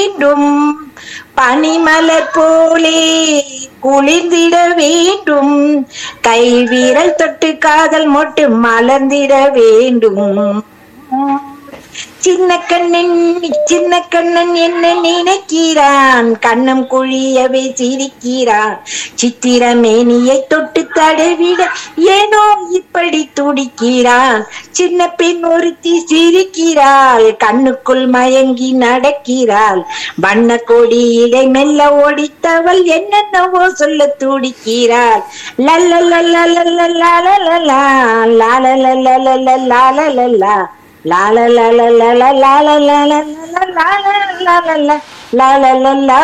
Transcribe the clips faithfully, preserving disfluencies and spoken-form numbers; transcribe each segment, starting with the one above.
வேண்டும், பனிமலர் போலே குளிர்ந்திட வேண்டும், கை வீரல் தொட்டு காதல் மொட்டு மலர்ந்திட வேண்டும். சின்ன கண்ணன் சின்ன கண்ணன் என்ன நினைக்கிறான், கண்ணம் குழியவே சிரிக்கிறான், சித்திரமேனியை தொட்டு தடவிட ஏனோ இப்படி துடிக்கிறான். சின்ன பெண் ஒருத்தி சிரிக்கிறாள், கண்ணுக்குள் மயங்கி நடக்கிறாள், வண்ண கொடி இடை மெல்ல ஓடித்தவள் என்னென்னவோ சொல்ல துடிக்கிறாள். லல்லல்லல்லல்லல்லல்லல்லல்லா லாலலல்லல்லல்லல்லல்லா La la la la la la la la la la la la la la la la la la.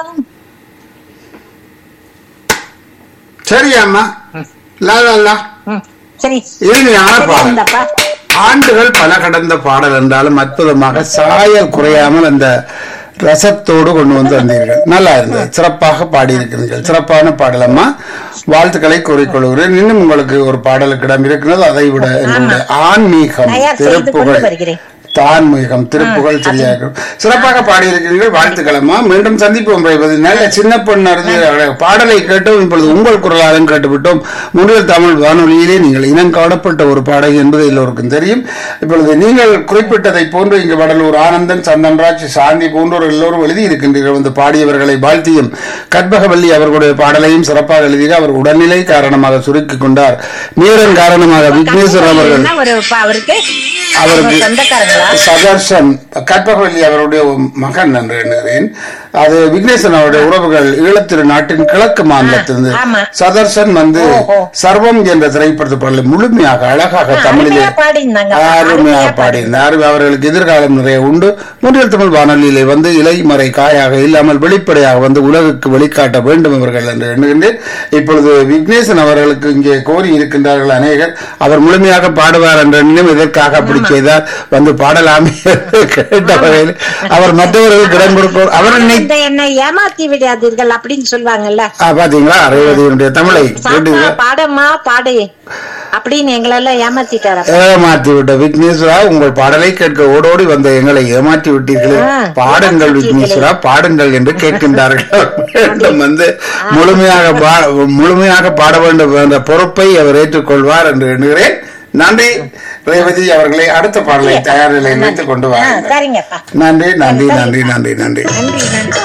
சரியாம்மா. லா லா லா. சரி. இனிமையான பாடல். ஆண்டுகள் பல கடந்த பாடல் என்றாலும் அற்புதமாக சாயல் குறையாமல் அந்த ரசத்தோடு கொண்டு வந்து வந்தீர்கள். நல்லா இருந்தது. சிறப்பாக பாடியிருக்கிறீர்கள். சிறப்பான பாடலம்மா. வாழ்த்துக்களை கூறிக்கொள்கிறேன். இன்னும் உங்களுக்கு ஒரு பாடலுக்கு இடம் இருக்கிறது. அதை விட என்னுடைய ஆன்மீகம் திருப்புகழ் தான்மீகம் திருப்புகழ் சரியாக சிறப்பாக பாடியிருக்கிறீர்கள். வாழ்த்துக்களம்மா. மீண்டும் சந்திப்போம். நல்ல சின்ன பொண்ணு பாடலை கேட்டோம். இப்பொழுது உங்கள் குரலாலும் கேட்டுவிட்டோம். முன்னில் தமிழ் வானொலியிலே நீங்கள் இனம் காணப்பட்ட ஒரு பாடகி என்பது எல்லோருக்கும் தெரியும். இப்பொழுது நீங்கள் குறிப்பிட்டதை போன்று இங்கு வடலூர் ஆனந்தன், சந்தன்ராஜ், சாந்தி போன்றோர் எல்லோரும் எழுதி இருக்கின்றீர்கள். வந்து பாடியவர்களை வாழ்த்தியும் கற்பகவல்லி அவர்களுடைய பாடலையும் சிறப்பாக எழுதிய அவர் உடல்நிலை காரணமாக சுருக்கிக் கொண்டார். நேரன் காரணமாக விக்னேஸ்வரன் அவர்கள் அவருக்கு சதர்ஷன் கற்பகவல்லி அவருடைய மகன் என்று எண்ணுகிறேன். அது விக்னேஸ்வரன் அவருடைய உறவுகள் ஈழத்திரு நாட்டின் கிழக்கு மாநிலத்திலிருந்து சதர்ஷன் வந்து சர்வம் என்ற திரைப்படத்து பாடலை முழுமையாக அழகாக தமிழிலே அருமையாக பாடியிருந்தார். அவர்களுக்கு எதிர்காலம் நிறைய உண்டு. முன்னில் தமிழ் வானொலியிலே வந்து இலைமறை காயாக இல்லாமல் வெளிப்படையாக வந்து உலகுக்கு வெளிக்காட்ட வேண்டும் இவர்கள் என்று எண்ணுகின்றேன். இப்பொழுது விக்னேசன் அவர்களுக்கு இங்கே கோரி இருக்கின்றார்கள் அநேகர். அவர் முழுமையாக பாடுவார் என்ற எண்ணம் இதற்காக அப்படி செய்தார். வந்து பாடலாமே கேட்ட வகையில் அவர் மற்றவர்களுக்கு இடம் கொடுக்கும். அவர் என்னை ஏமாத்தி விடாதீர்கள் அப்படின்னு சொல்லுவாங்கல்ல. பாத்தீங்களா ரேவதியினுடைய தமிழை பாடமா பாடு அப்படின்னு எங்களெல்லாம் ஏமாத்திட்டார். ஏமாத்தி விட்ட விக்னேஸ்வரா, உங்கள் பாடலை கேட்க ஓடோடி வந்த எங்களை ஏமாற்றி விட்டீர்களே. பாடுங்கள் விக்னேஸ்வரா பாடுங்கள் என்று கேட்கின்றார்கள். வந்து முழுமையாக முழுமையாக பாட வேண்டும் என்ற பொறுப்பை அவர் ஏற்றுக்கொள்வார் என்று எண்ணுகிறேன். நன்றி ரேவதி அவர்களை. அடுத்த பாடலை தயார் நிலையில் வைத்துக் கொண்டு வர. நன்றி நன்றி நன்றி நன்றி நன்றி.